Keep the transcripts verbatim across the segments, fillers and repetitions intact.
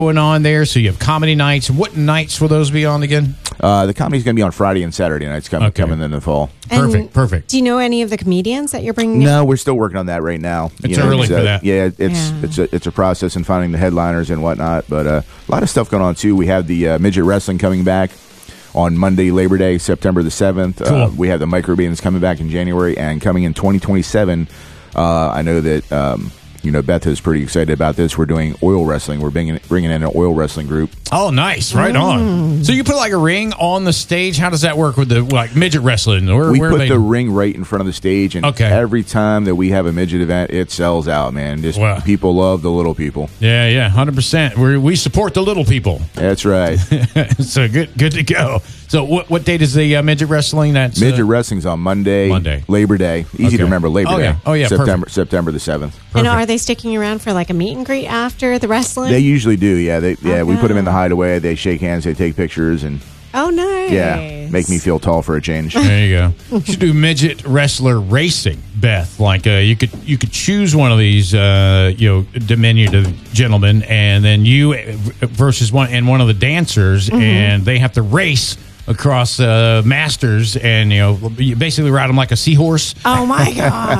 going on there. So you have comedy nights. What nights will those be on again? Uh, the comedy's going to be on Friday and Saturday nights coming, Okay. coming in the fall. Perfect, And perfect. Do you know any of the comedians that you're bringing in? No, we're still working on that right now. It's You know, early uh, for that. Yeah, it's Yeah. it's a it's a process in finding the headliners and whatnot. But uh, a lot of stuff going on too. We have the uh, midget wrestling coming back on Monday, Labor Day, September the seventh. Cool. Uh, we have the micro bands coming back in January, and coming in twenty twenty-seven. Uh, I know that um, you know Beth is pretty excited about this. We're doing oil wrestling. We're bringing bringing in an oil wrestling group. Oh, nice. Right on. So you put like a ring on the stage. How does that work with the like midget wrestling? Where, We where put are they? the ring right in front of the stage, and Okay. every time that we have a midget event, it sells out, man. Just Wow. people love the little people. Yeah, yeah, one hundred percent. We we support the little people. That's right. So good, good to go. So what what date is the uh, midget wrestling? That's Midget uh, wrestling's on Monday, Monday. Labor Day. Easy Okay. to remember, Labor Oh, Day. yeah. Oh, yeah, September perfect. September the seventh. And Perfect. are they sticking around for like a meet and greet after the wrestling? They usually do, yeah. They yeah, we put them in the Okay. hideaway. They shake hands, they take pictures, and Oh, nice. yeah, make me feel tall for a change. There you go. You should do midget wrestler racing, Beth. Like uh, you could you could choose one of these uh, you know diminutive gentlemen, and then you versus one and one of the dancers, Mm-hmm. and they have to race across uh, masters, and you know you basically ride them like a seahorse. Oh, my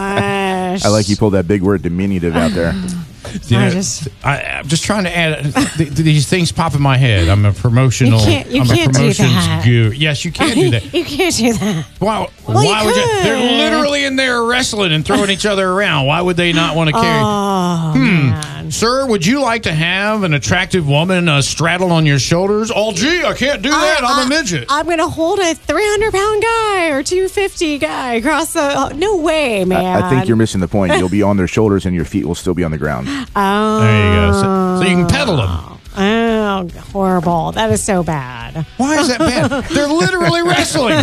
gosh. I like you pulled that big word diminutive out there. You I know, just- I, I'm just trying to add th- these things pop in my head. I'm a promotional. You can't- you I'm can't a do promotions that. guru. Yes, you can do that. You can't do that. Why? Well, why you would you? could. They're literally in there wrestling and throwing each other around. Why would they not want to carry? Oh, man. Sir, would you like to have an attractive woman uh, straddle on your shoulders? Oh, gee, I can't do that. I'm a midget. I'm going to hold a three hundred pound guy or two fifty guy across the. Oh, no way, man. I, I think you're missing the point. You'll be on their shoulders, and your feet will still be on the ground. Oh. There you go. So, so you can pedal them. Oh, horrible. That is so bad. Why is that bad? They're literally wrestling.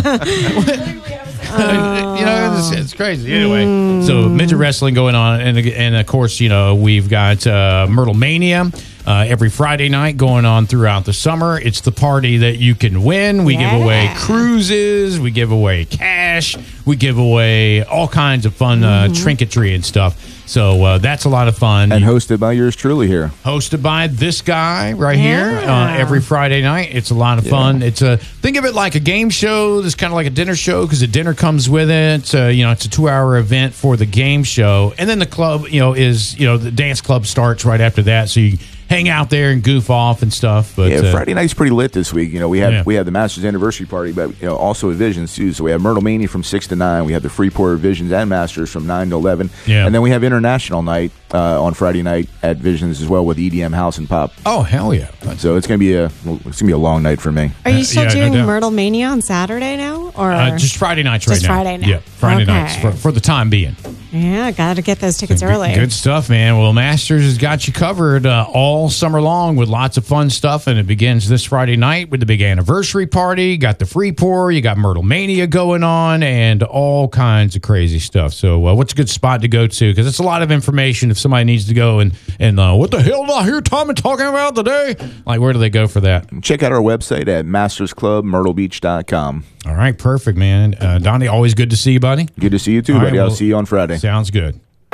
you know, it's, it's crazy. Anyway, so midget wrestling going on, and and of course, you know, we've got uh, Myrtle Mania uh, every Friday night going on throughout the summer. It's the party that you can win. We Yeah. give away cruises, we give away cash, we give away all kinds of fun uh, trinketry and stuff. So uh, that's a lot of fun. And hosted by yours truly here. Hosted by this guy right here Yeah. uh, every Friday night. It's a lot of fun. It's a think of it like a game show. It's kind of like a dinner show because the dinner comes with it. Uh, you know, it's a two-hour event for the game show, and then the club, you know, is you know the dance club starts right after that. So you hang out there and goof off and stuff. But Yeah, uh, Friday night's pretty lit this week. You know, we have Yeah. we have the Masters anniversary party, but you know, also at Visions too. So we have Myrtle Mania from six to nine. We have the Freeport Visions and Masters from nine to eleven. Yeah. And then we have International Night uh, on Friday night at Visions as well with E D M House and Pop. oh hell yeah! So it's gonna be a well, it's gonna be a long night for me. Are you still yeah, no doing doubt. Myrtle Mania on Saturday now? Or Uh, just Friday nights right Just now. Friday now. Yeah, Friday Okay. nights for, for the time being. Yeah, got to get those tickets Good- early. Good stuff, man. Well, Masters has got you covered uh, all summer long with lots of fun stuff, and it begins this Friday night with the big anniversary party. Got the free pour, you got Myrtle Mania going on, and all kinds of crazy stuff. So, uh, what's a good spot to go to? Because it's a lot of information if somebody needs to go and and uh, what the hell did I hear Tommy talking about today? Like, where do they go for that? Check out our website at masters club myrtle beach dot com. All right, perfect, man. Uh, Donnie, always good to see you, buddy. Good to see you too, All right, buddy. I'll well- see you on Friday. Sounds good.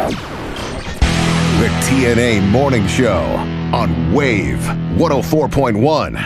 The T N A Morning Show on Wave one oh four point one.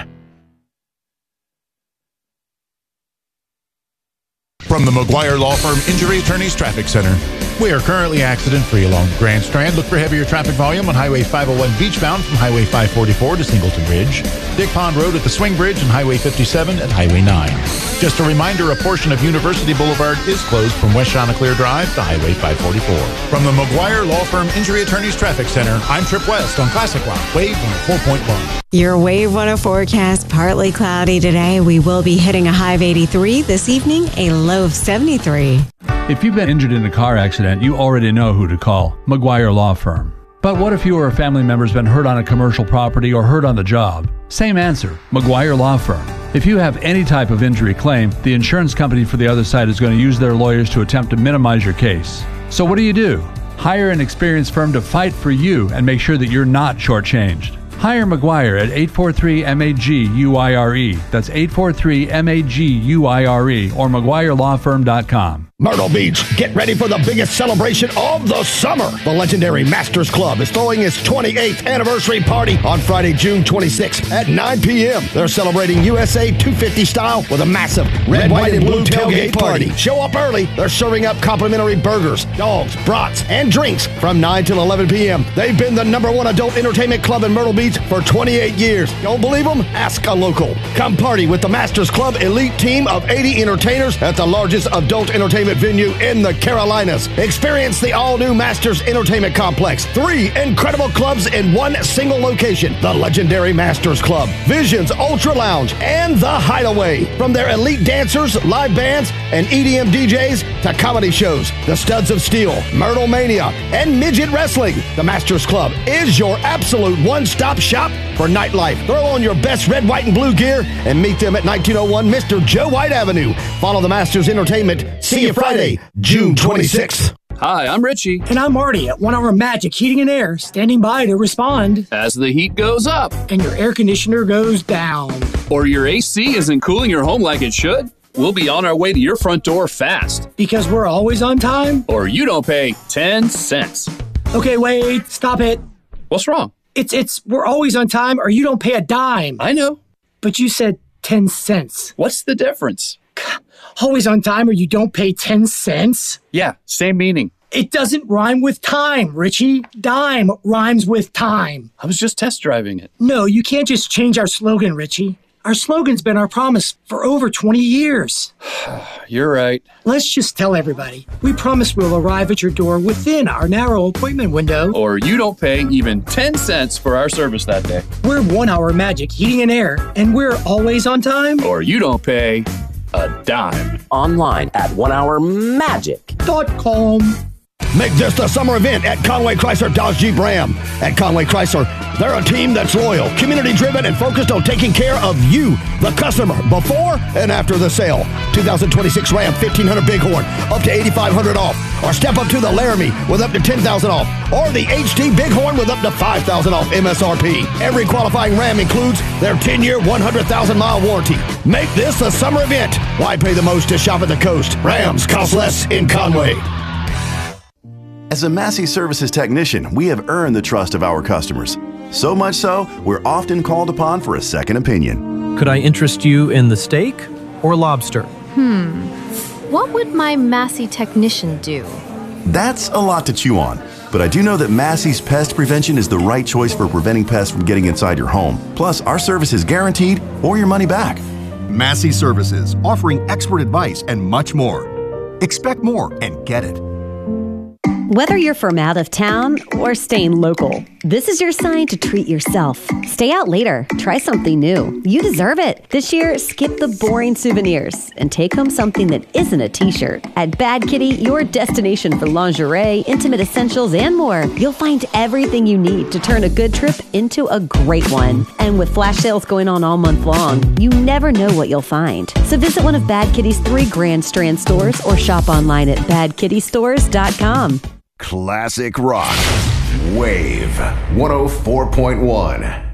From the McGuire Law Firm Injury Attorneys Traffic Center. We are currently accident-free along the Grand Strand. Look for heavier traffic volume on Highway five oh one beachbound from Highway five forty-four to Singleton Ridge, Dick Pond Road at the Swing Bridge, and Highway fifty-seven at Highway nine. Just a reminder, a portion of University Boulevard is closed from West Chanticleer Drive to Highway five forty-four. From the McGuire Law Firm Injury Attorneys Traffic Center, I'm Trip West on Classic Rock, Wave one oh four point one. Your Wave one oh forecast, partly cloudy today. We will be hitting a high of eighty-three this evening, a low of seventy-three. If you've been injured in a car accident, you already know who to call, McGuire Law Firm. But what if you or a family member's been hurt on a commercial property or hurt on the job? Same answer, McGuire Law Firm. If you have any type of injury claim, the insurance company for the other side is going to use their lawyers to attempt to minimize your case. So what do you do? Hire an experienced firm to fight for you and make sure that you're not shortchanged. Hire McGuire at eight four three M A G U I R E. That's eight four three M A G U I R E or McGuire Law Firm dot com. Myrtle Beach, get ready for the biggest celebration of the summer. The legendary Masters Club is throwing its twenty-eighth anniversary party on Friday, June twenty-sixth at nine p.m. They're celebrating U S A two fifty style with a massive red, white, and blue tailgate party. Show up early. They're serving up complimentary burgers, dogs, brats, and drinks from nine till eleven p.m. They've been the number one adult entertainment club in Myrtle Beach for twenty-eight years. Don't believe them? Ask a local. Come party with the Masters Club elite team of eighty entertainers at the largest adult entertainment venue in the Carolinas. Experience the all-new Masters Entertainment Complex. Three incredible clubs in one single location. The legendary Masters Club, Visions Ultra Lounge, and The Hideaway. From their elite dancers, live bands, and E D M D Js to comedy shows, the Studs of Steel, Myrtle Mania, and Midget Wrestling, the Masters Club is your absolute one-stop shop for nightlife. Throw on your best red, white, and blue gear and meet them at nineteen oh one Mister Joe White Avenue. Follow the Masters Entertainment. See you Friday, June twenty-sixth. Hi, I'm Richie. And I'm Marty at One Hour Magic Heating and Air, standing by to respond as the heat goes up and your air conditioner goes down. Or your A C isn't cooling your home like it should. We'll be on our way to your front door fast. Because we're always on time? Or you don't pay ten cents. Okay, wait, stop it. What's wrong? It's, it's, we're always on time or you don't pay a dime. I know. But you said ten cents. What's the difference? Always on time or you don't pay ten cents? Yeah, same meaning. It doesn't rhyme with time, Richie. Dime rhymes with time. I was just test driving it. No, you can't just change our slogan, Richie. Our slogan's been our promise for over twenty years. You're right. Let's just tell everybody. We promise we'll arrive at your door within our narrow appointment window. Or you don't pay even ten cents for our service that day. We're One Hour Magic Heating and Air, and we're always on time. Or you don't pay a dime. Online at one hour magic dot com. Make this the summer event at Conway Chrysler Dodge Jeep Ram. At Conway Chrysler, they're a team that's loyal, community-driven, and focused on taking care of you, the customer, before and after the sale. twenty twenty-six Ram fifteen hundred Bighorn, up to eighty-five hundred off. Or step up to the Laramie with up to ten thousand off. Or the H T Bighorn with up to five thousand off M S R P. Every qualifying Ram includes their ten-year, one hundred thousand mile warranty. Make this a summer event. Why pay the most to shop at the coast? Rams cost less in Conway. As a Massey Services technician, we have earned the trust of our customers. So much so, we're often called upon for a second opinion. Could I interest you in the steak or lobster? Hmm. What would my Massey technician do? That's a lot to chew on. But I do know that Massey's Pest Prevention is the right choice for preventing pests from getting inside your home. Plus, our service is guaranteed or your money back. Massey Services, offering expert advice and much more. Expect more and get it. Whether you're from out of town or staying local, this is your sign to treat yourself. Stay out later. Try something new. You deserve it. This year, skip the boring souvenirs and take home something that isn't a t-shirt. At Bad Kitty, your destination for lingerie, intimate essentials, and more, you'll find everything you need to turn a good trip into a great one. And with flash sales going on all month long, you never know what you'll find. So visit one of Bad Kitty's three Grand Strand stores or shop online at bad kitty stores dot com. Classic rock. Wave one oh four point one.